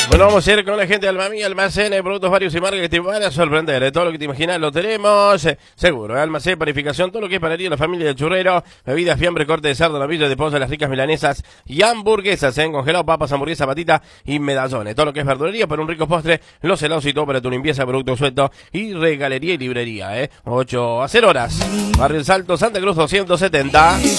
Bueno, vamos a ir con la gente de Almamí, almacén, productos varios y marcas que te van a sorprender. Todo lo que te imaginas lo tenemos, seguro. Almacén, panificación, todo lo que es panadería, la familia de Churrero, bebidas, fiambre, corte de cerdo, novillo de pollo, las ricas milanesas y hamburguesas, congelado, papas, hamburguesas, patita y medallones. Todo lo que es verdulería para un rico postre, los helados y todo para tu limpieza, productos sueltos y regalería y librería, 8 a 0 horas. Barrio El Salto, Santa Cruz 270.